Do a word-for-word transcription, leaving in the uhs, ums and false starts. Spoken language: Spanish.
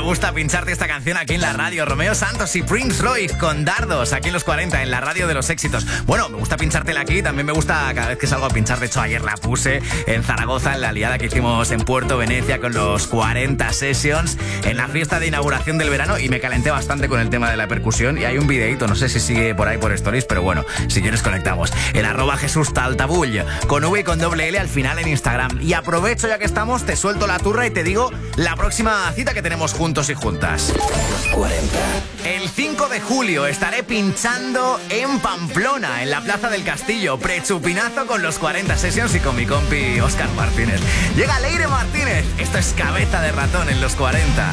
gusta pincharte esta canción aquí en la radio. Romeo Santos y Prince Royce con Dardos, aquí en los cuarenta, en la radio de los éxitos. Bueno, me gusta pinchártela aquí, también me gusta cada vez que salgo a pinchar. De hecho, ayer la puse en Zaragoza, en la liada que hicimos en Puerto Venecia con los cuarenta Sessions, en la fiesta de inauguración del verano, y me calenté bastante con el tema de la percusión. Y hay un videíto, no sé si sigue por ahí por Stories, pero bueno, si quieres conectamos. En arroba Jesús Taltabull, con V y con doble L al final en Instagram. Y aprovecho ya que estamos, te suelto la turra y te digo la próxima cita que tenemos juntos y juntas. cuarenta. El cinco de julio estaré pinchando en Pamplona, en la Plaza del Castillo. Prechupinazo con los cuarenta Sessions y con mi compi Óscar Martínez. Llega Leire Martínez. Esto es Cabeza de Ratón en los cuarenta.